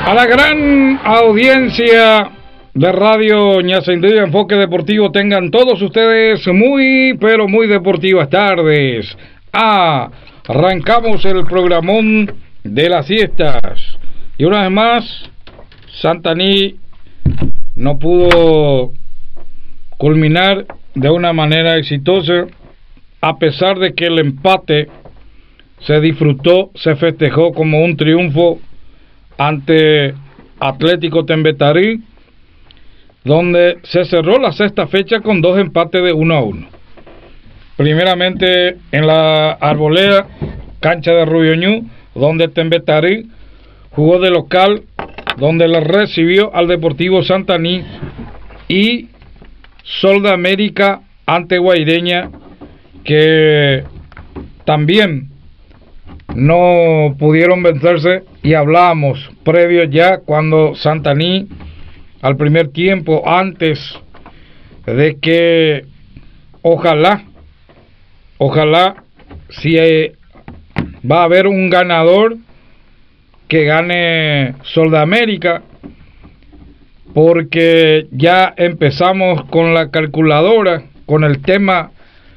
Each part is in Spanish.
A la gran audiencia de Radio Ñacindú Enfoque Deportivo, tengan todos ustedes muy, pero muy deportivas tardes. Arrancamos el programón de las siestas. Y una vez más, Santaní no pudo culminar de una manera exitosa, a pesar de que el empate se disfrutó, se festejó como un triunfo ante Atlético Tembetarí, donde se cerró la sexta fecha con 2 empates de 1-1. Primeramente en la Arboleda, cancha de Rubioñú, donde Tembetarí jugó de local, donde le recibió al Deportivo Santaní, y Sol de América ante Guaireña, que también no pudieron vencerse, y hablábamos previo ya cuando Santaní al primer tiempo, antes de que ojalá si va a haber un ganador, que gane Sol de América, porque ya empezamos con la calculadora, con el tema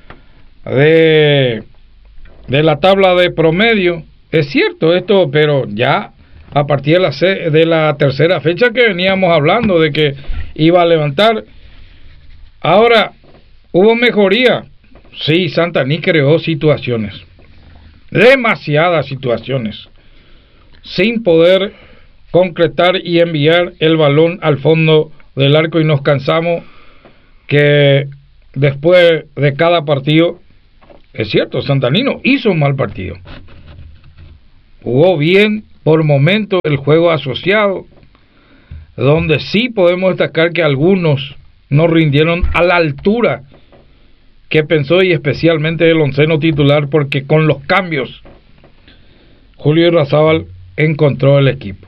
de la tabla de promedio. Es cierto esto, pero ya a partir de la tercera fecha que veníamos hablando de que iba a levantar. Ahora, hubo mejoría. Sí, Santaní creó situaciones, demasiadas situaciones, sin poder concretar y enviar el balón al fondo del arco, y nos cansamos que después de cada partido, es cierto, Santaní no hizo un mal partido, jugó bien por momento el juego asociado, donde sí podemos destacar que algunos no rindieron a la altura que pensó, y especialmente el onceno titular, porque con los cambios Julio Irrazábal encontró el equipo.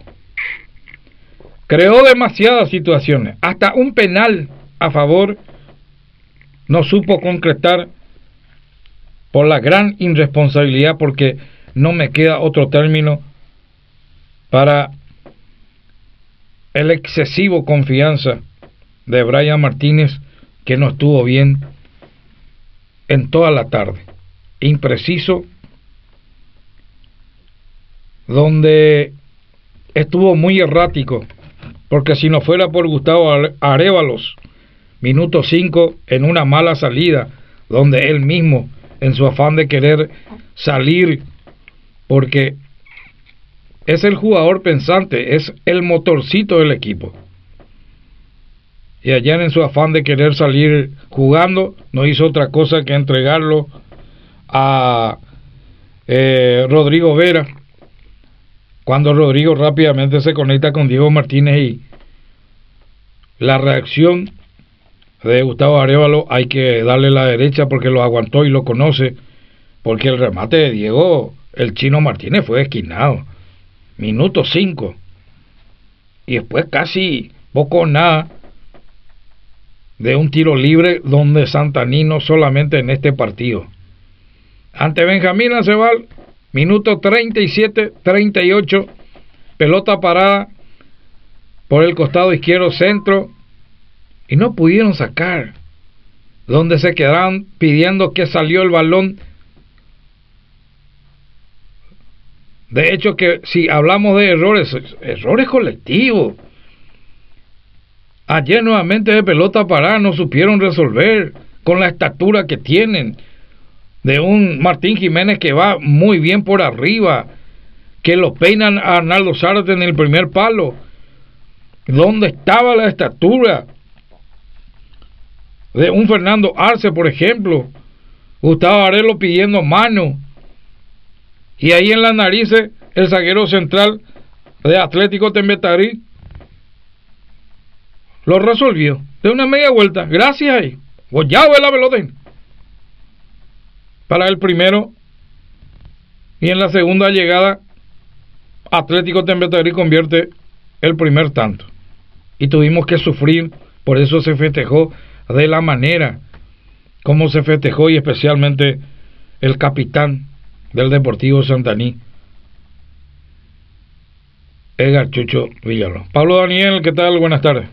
Creó demasiadas situaciones, hasta un penal a favor no supo concretar por la gran irresponsabilidad, porque no me queda otro término para el excesivo confianza de Brian Martínez, que no estuvo bien en toda la tarde, impreciso, donde estuvo muy errático, porque si no fuera por Gustavo Arévalos, minuto 5, en una mala salida, donde él mismo, en su afán de querer salir, porque es el jugador pensante, es el motorcito del equipo, y ayer en su afán de querer salir jugando, no hizo otra cosa que entregarlo a Rodrigo Vera, cuando Rodrigo rápidamente se conecta con Diego Martínez, y la reacción de Gustavo Arévalo hay que darle la derecha, porque lo aguantó y lo conoce, porque el remate de Diego, el Chino Martínez, fue esquinado, minuto 5, y después casi poco nada de un tiro libre, donde Santaní no solamente en este partido, ante Benjamín Acebal, minuto 37-38, pelota parada por el costado izquierdo, centro, y no pudieron sacar, donde se quedaron pidiendo que salió el balón. De hecho, que si hablamos de errores colectivos, ayer nuevamente de pelota parada no supieron resolver, con la estatura que tienen, de un Martín Jiménez que va muy bien por arriba, que lo peinan a Arnaldo Zárate en el primer palo. ¿Dónde estaba la estatura de un Fernando Arce, por ejemplo? Gustavo Arelo pidiendo mano, y ahí en las narices el zaguero central de Atlético Tembetarí lo resolvió de una media vuelta, gracias ahí, gollado de la pelota para el primero, y en la segunda llegada Atlético Tembetarí convierte el primer tanto, y tuvimos que sufrir. Por eso se festejó de la manera como se festejó, y especialmente el capitán del Deportivo Santaní, Edgar Chucho Villalba. Pablo Daniel, ¿qué tal? Buenas tardes.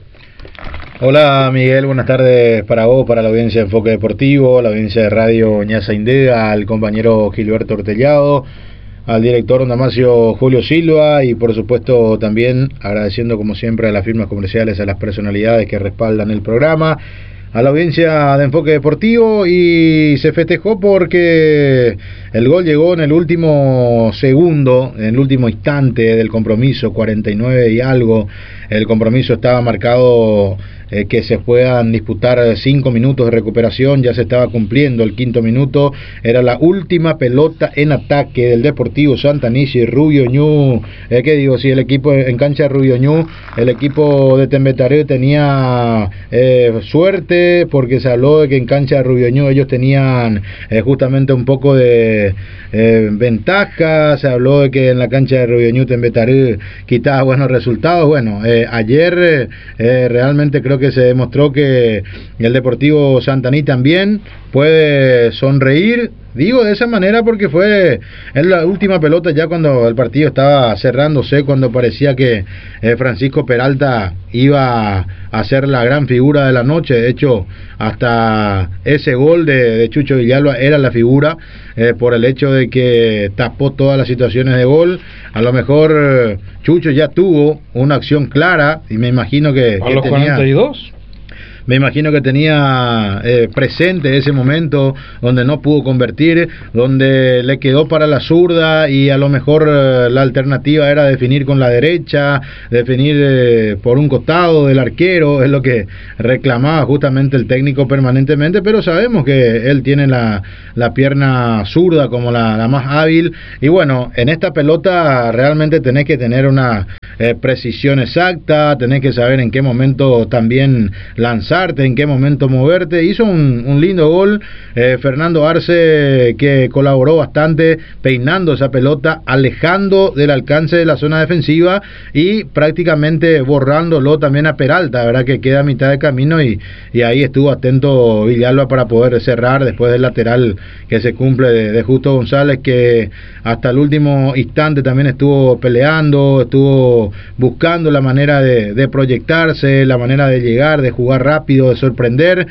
Hola Miguel, buenas tardes para vos, para la audiencia de Enfoque Deportivo, la audiencia de Radio Ñaza Indega, al compañero Gilberto Ortellado, al director Damasio Julio Silva y por supuesto también agradeciendo como siempre a las firmas comerciales, a las personalidades que respaldan el programa, a la audiencia de Enfoque Deportivo. Y se festejó porque el gol llegó en el último segundo, en el último instante del compromiso, 49 y algo. El compromiso estaba marcado que se puedan disputar 5 minutos de recuperación, ya se estaba cumpliendo el quinto minuto, era la última pelota en ataque del Deportivo Santanici. Rubio Ñu, el equipo en cancha de Rubio Ñu, el equipo de Tembetaré tenía suerte, porque se habló de que en cancha de Rubio Ñu ellos tenían justamente un poco de ventaja, se habló de que en la cancha de Rubio Ñu Tembetaré quitaba buenos resultados. Bueno, ayer realmente creo que se demostró que el Deportivo Santaní también puede sonreír. Digo de esa manera porque fue en la última pelota, ya cuando el partido estaba cerrándose, cuando parecía que Francisco Peralta iba a ser la gran figura de la noche. De hecho, hasta ese gol de Chucho Villalba era la figura, por el hecho de que tapó todas las situaciones de gol. A lo mejor Chucho ya tuvo una acción clara y me imagino que a los tenía 42. Me imagino que tenía presente ese momento donde no pudo convertir, donde le quedó para la zurda y a lo mejor la alternativa era definir con la derecha, definir por un costado del arquero, es lo que reclamaba justamente el técnico permanentemente, pero sabemos que él tiene la pierna zurda como la más hábil. Y bueno, en esta pelota realmente tenés que tener una precisión exacta, tenés que saber en qué momento también lanzarte, en qué momento moverte. Hizo un lindo gol Fernando Arce, que colaboró bastante peinando esa pelota, alejando del alcance de la zona defensiva y prácticamente borrándolo también a Peralta, verdad que queda a mitad de camino, y ahí estuvo atento Villalba para poder cerrar después del lateral que se cumple de Justo González, que hasta el último instante también estuvo peleando, estuvo buscando la manera de proyectarse, la manera de llegar, de jugar rápido, de sorprender.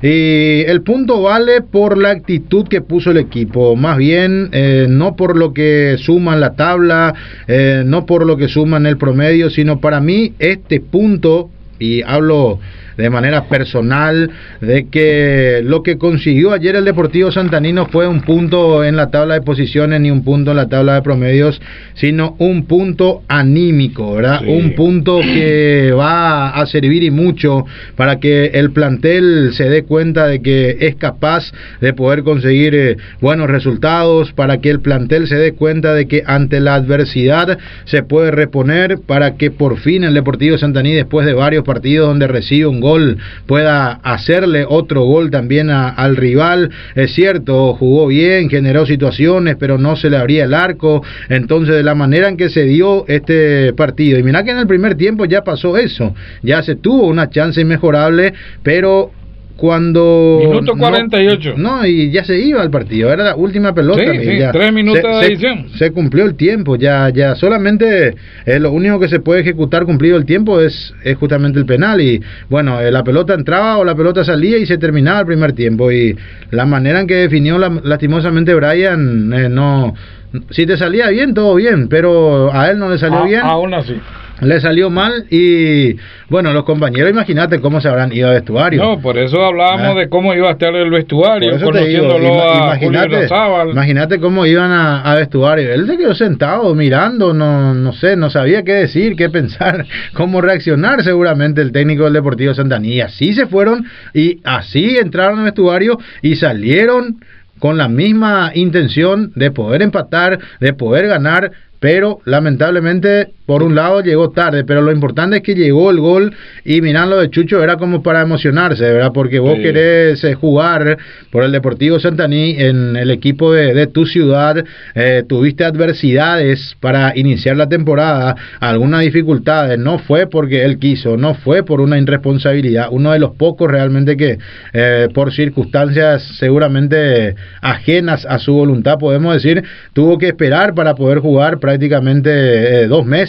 Y el punto vale por la actitud que puso el equipo, más bien no por lo que suma en la tabla, no por lo que suma en el promedio, sino para mí este punto, y hablo de manera personal, de que lo que consiguió ayer el Deportivo Santaní no fue un punto en la tabla de posiciones ni un punto en la tabla de promedios, sino un punto anímico, ¿verdad? Sí. Un punto que va a servir y mucho para que el plantel se dé cuenta de que es capaz de poder conseguir buenos resultados, para que el plantel se dé cuenta de que ante la adversidad se puede reponer, para que por fin el Deportivo Santaní, después de varios partidos donde recibe un gol, pueda hacerle otro gol también al rival. Es cierto, jugó bien, generó situaciones, pero no se le abría el arco. Entonces, de la manera en que se dio este partido, y mirá que en el primer tiempo ya pasó eso, ya se tuvo una chance inmejorable, pero cuando minuto 48 y ya se iba al partido, era la última pelota, sí, ya 3 minutos de adición, se cumplió el tiempo, ya solamente lo único que se puede ejecutar cumplido el tiempo es justamente el penal. Y bueno, la pelota entraba o la pelota salía y se terminaba el primer tiempo. Y la manera en que definió lastimosamente Brian, no, si te salía bien, todo bien, pero a él no le salió bien, aún así le salió mal. Y bueno, los compañeros, imagínate cómo se habrán ido al vestuario. No, por eso hablábamos de cómo iba a estar el vestuario, conociéndolo a Julio Rozábal. Imagínate cómo iban a vestuario. Él se quedó sentado mirando, no sé, no sabía qué decir, qué pensar, cómo reaccionar seguramente el técnico del Deportivo Santaní. Y así se fueron y así entraron al vestuario y salieron con la misma intención de poder empatar, de poder ganar. Pero lamentablemente, por un lado llegó tarde, pero lo importante es que llegó el gol. Y mirando lo de Chucho era como para emocionarse, ¿verdad? Porque vos querés jugar por el Deportivo Santaní en el equipo de tu ciudad, tuviste adversidades para iniciar la temporada, algunas dificultades, no fue porque él quiso, no fue por una irresponsabilidad, uno de los pocos realmente que por circunstancias seguramente ajenas a su voluntad, podemos decir, tuvo que esperar para poder jugar prácticamente 2 meses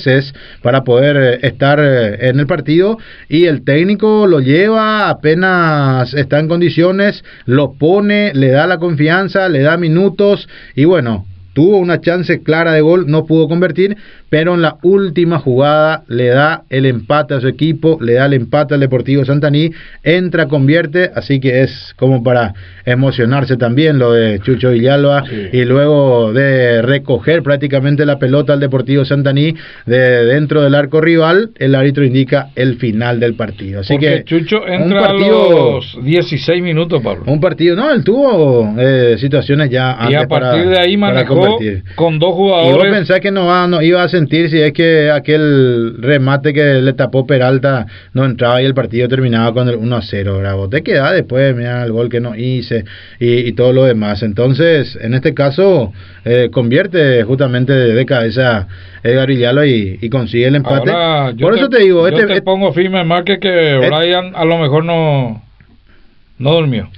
meses para poder estar en el partido, y el técnico lo lleva apenas está en condiciones, lo pone, le da la confianza, le da minutos, y bueno, tuvo una chance clara de gol, no pudo convertir, pero en la última jugada le da el empate a su equipo, le da el empate al Deportivo Santaní, entra, convierte, así que es como para emocionarse también lo de Chucho Villalba, sí. Y luego de recoger prácticamente la pelota al Deportivo Santaní de dentro del arco rival, el árbitro indica el final del partido. Así porque que Chucho entra a los 16 minutos, Pablo. Un partido, no, él tuvo situaciones ya antes, y a partir de ahí manejó con dos jugadores. Y vos pensás que no iba a sentir si es que aquel remate que le tapó Peralta no entraba y el partido terminaba con el 1-0, ¿verdad? Vos te quedás después, mira el gol que no hice y todo lo demás. Entonces, en este caso, convierte justamente de cabeza Edgar Villalba y consigue el empate. Ahora, por eso te digo, yo te pongo firme, Marque, que Brian a lo mejor no durmió.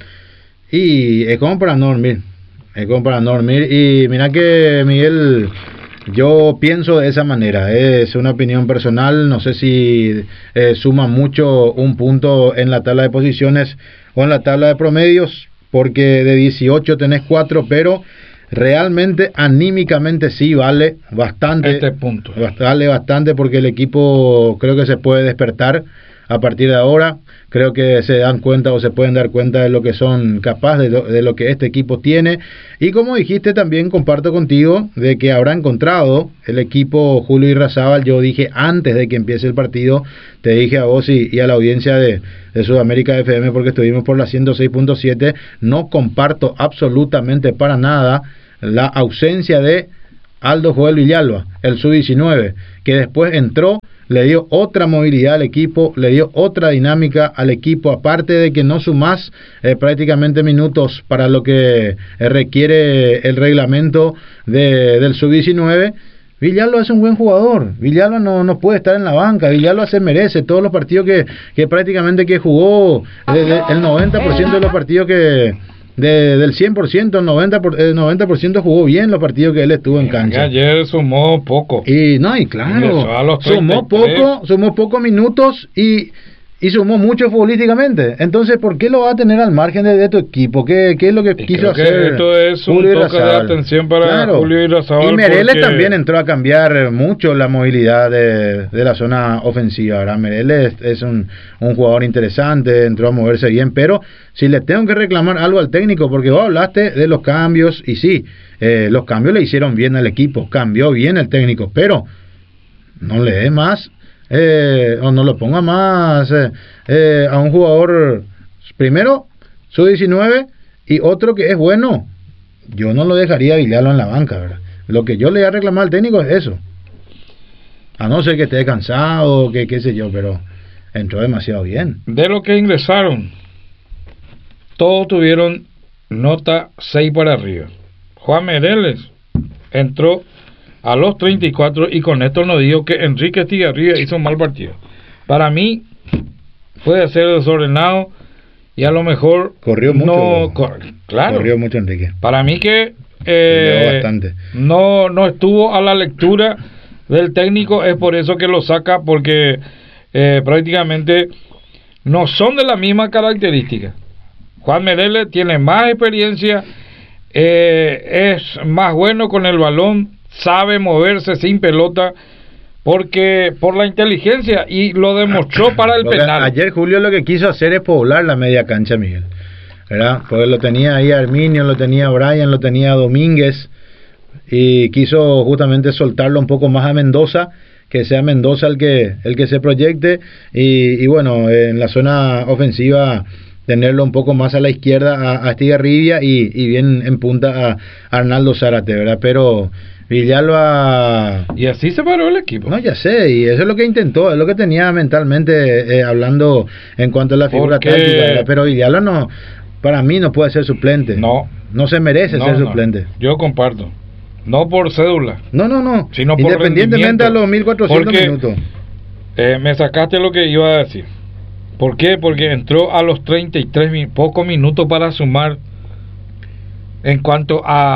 Y es como para no dormir. Es como para no dormir. Y mira que, Miguel, yo pienso de esa manera. Es una opinión personal. No sé si suma mucho un punto en la tabla de posiciones o en la tabla de promedios, porque de 18 tenés 4, pero realmente anímicamente sí vale bastante. Este punto. Vale bastante, porque el equipo creo que se puede despertar a partir de ahora. Creo que se dan cuenta o se pueden dar cuenta de lo que son capaces, de lo que este equipo tiene. Y como dijiste, también comparto contigo de que habrá encontrado el equipo Julio Irarrázaval. Yo dije antes de que empiece el partido, te dije a vos y a la audiencia de Sudamérica FM, porque estuvimos por la 106.7, no comparto absolutamente para nada la ausencia de Aldo Joel Villalba, el sub-19, que después entró, le dio otra movilidad al equipo, le dio otra dinámica al equipo, aparte de que no sumás prácticamente minutos para lo que requiere el reglamento del sub-19. Villalba es un buen jugador. Villalba no puede estar en la banca. Villalba se merece todos los partidos que prácticamente que jugó, el 90% de los partidos del 100%, el 90% jugó bien los partidos que él estuvo en cancha. Ayer sumó poco. Y claro, sumó pocos minutos y sumó mucho futbolísticamente. Entonces, ¿por qué lo va a tener al margen de tu equipo? ¿Qué es lo que quiso hacer? Esto es un toque de atención para Julio Irarrázaval. Y Mereles también entró a cambiar mucho la movilidad de la zona ofensiva, ¿verdad? Mereles es un jugador interesante, entró a moverse bien, pero si le tengo que reclamar algo al técnico, porque vos hablaste de los cambios, y sí, los cambios le hicieron bien al equipo, cambió bien el técnico, pero no le dé más, o no lo ponga más a un jugador, primero, sub-19, y otro que es bueno. Yo no lo dejaría Villalba en la banca, ¿verdad? Lo que yo le voy a reclamar al técnico es eso, a no ser que esté cansado, que qué sé yo, pero entró demasiado bien. De lo que ingresaron, todos tuvieron nota 6 para arriba. Juan Mereles entró a los 34, y con esto no digo que Enrique Estigarribia hizo un mal partido. Para mí puede ser desordenado y a lo mejor corrió mucho. Claro, corrió mucho Enrique. Para mí que bastante. no estuvo a la lectura del técnico, es por eso que lo saca, porque prácticamente no son de la misma característica. Juan Mereles tiene más experiencia, es más bueno con el balón, sabe moverse sin pelota, porque por la inteligencia, y lo demostró para el penal. Ayer Julio lo que quiso hacer es poblar la media cancha, Miguel, ¿verdad? Porque lo tenía ahí Arminio, lo tenía Brian, lo tenía Domínguez, y quiso justamente soltarlo un poco más a Mendoza, que sea Mendoza el que se proyecte, y bueno, en la zona ofensiva tenerlo un poco más a la izquierda a Estigarribia, y bien en punta a Arnaldo Zárate, ¿verdad? Pero Villalba... Y así se paró el equipo. No, ya sé, y eso es lo que intentó, es lo que tenía mentalmente hablando en cuanto a la figura táctica, ¿verdad? Pero Villalba no, para mí no puede ser suplente. No se merece ser suplente. Yo comparto. No por cédula. No. Sino por independientemente a los 1400 minutos. Me sacaste lo que iba a decir. ¿Por qué? Porque entró a los 33 pocos minutos para sumar en cuanto a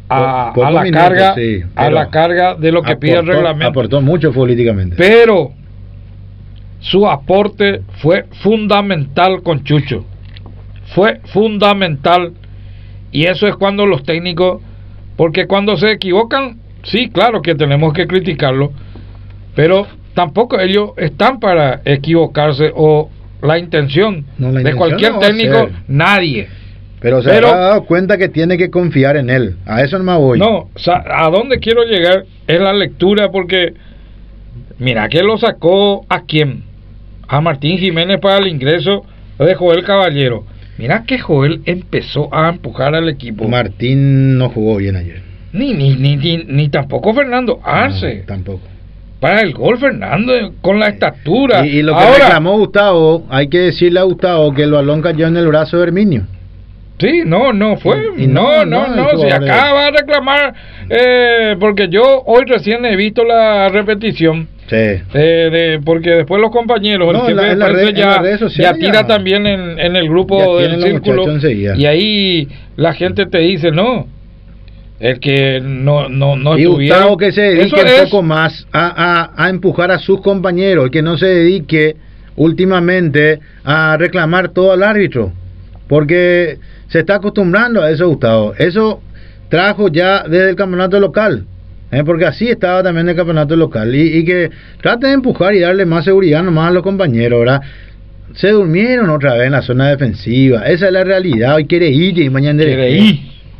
a la minutos, carga, sí, a la carga de lo que pide el reglamento. Aportó mucho políticamente. Pero su aporte fue fundamental con Chucho. Fue fundamental. Y eso es cuando los técnicos, porque cuando se equivocan, sí, claro que tenemos que criticarlo, pero tampoco ellos están para equivocarse, o la intención, de cualquier técnico, nadie. Pero se ha dado cuenta que tiene que confiar en él. A eso no me voy. No, o sea, a dónde quiero llegar es la lectura, porque mira que lo sacó a quién, a Martín Jiménez para el ingreso de Joel Caballero. Mira que Joel empezó a empujar al equipo. Martín no jugó bien ayer. Ni tampoco Fernando Arce. No, tampoco. Para el gol Fernando, con la estatura. Y lo que reclamó Gustavo, hay que decirle a Gustavo que el balón cayó en el brazo de Herminio. Sí, no fue. No, si acá va a reclamar, porque yo hoy recién he visto la repetición. Sí. Porque después los compañeros, el jefe de prensa ya tira también en el grupo del círculo, y ahí la gente te dice, no, el que no y Gustavo que se dedique un poco más a empujar a sus compañeros, que no se dedique últimamente a reclamar todo al árbitro, porque se está acostumbrando a eso, Gustavo. Eso trajo ya desde el campeonato local, porque así estaba también el campeonato local, y que trate de empujar y darle más seguridad nomás a los compañeros, ¿verdad? Se durmieron otra vez en la zona defensiva, esa es la realidad. Hoy quiere ir y mañana quiere ir.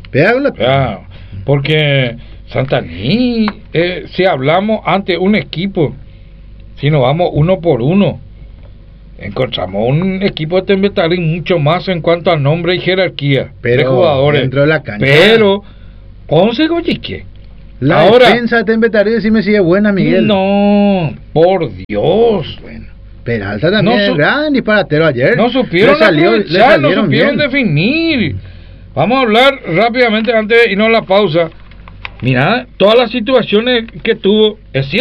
Porque Santaní, si hablamos ante un equipo, si nos vamos uno por uno, encontramos un equipo de Tembetarí mucho más en cuanto a nombre y jerarquía de jugadores. Dentro de la cancha. Pero Ponce Goyique. La defensa de Tembetarí, decime si es buena, Miguel. No, por Dios. Bueno, Peralta también es gran disparatero ayer. No supieron definir. Vamos a hablar rápidamente antes de irnos a la pausa. Mira, todas las situaciones que tuvo, es cierto.